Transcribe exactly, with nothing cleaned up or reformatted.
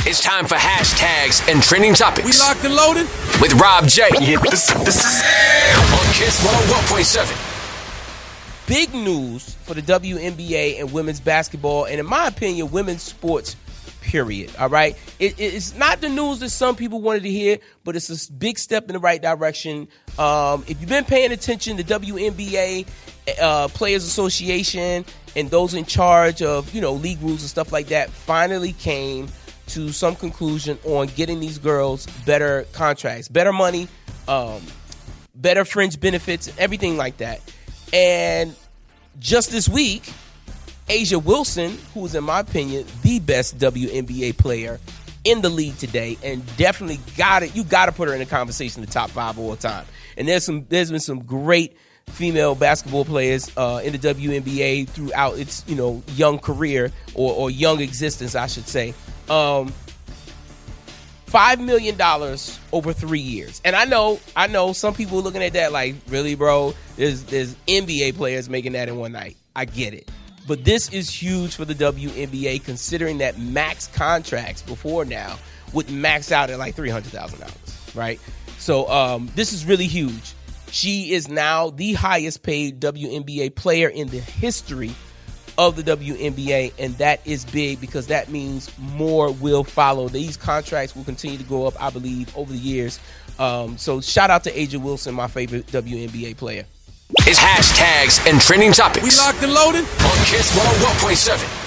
It's time for hashtags and trending topics. We locked and loaded with Rob J. Yeah, this, this is on Kiss one oh one point seven. Big news for the W N B A and women's basketball, and in my opinion, women's sports, period. All right? It, it's not the news that some people wanted to hear, but it's a big step in the right direction. Um, if you've been paying attention, the W N B A uh, Players Association and those in charge of, you know, league rules and stuff like that finally came to some conclusion on getting these girls better contracts, better money, um, better fringe benefits, and everything like that. And just this week, A'ja Wilson, who is, in my opinion, the best W N B A player in the league today, and definitely got it. You got to put her in the conversation, the top five all time. And there's some, there's been some great female basketball players uh, in the W N B A throughout its, you know, young career or, or young existence, I should say. Um, Five million dollars over three years, and I know, I know, some people are looking at that like, really, bro? There's there's N B A players making that in one night. I get it, but this is huge for the W N B A, considering that max contracts before now would max out at like three hundred thousand dollars, right? So um, this is really huge. She is now the highest paid W N B A player in the history of the W N B A, and that is big because that means more will follow. These contracts will continue to go up, I believe, over the years. Um, so shout out to A'ja Wilson, my favorite W N B A player. It's hashtags and trending topics. We locked and loaded on Kiss one oh one point seven.